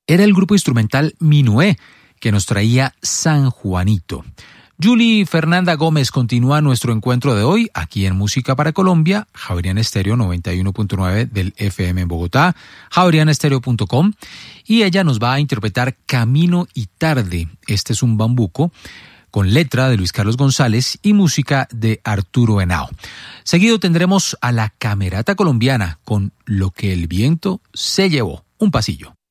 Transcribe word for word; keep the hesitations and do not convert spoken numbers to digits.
era el grupo instrumental Minué, que nos traía San Juanito. Julie Fernanda Gómez continúa nuestro encuentro de hoy aquí en Música para Colombia, Javeriana Estéreo noventa y uno punto nueve del F M en Bogotá, javeriana estéreo punto com, y ella nos va a interpretar Camino y Tarde. Este es un bambuco con letra de Luis Carlos González y música de Arturo Henao. Seguido tendremos a la Camerata Colombiana con Lo que el viento se llevó, un pasillo.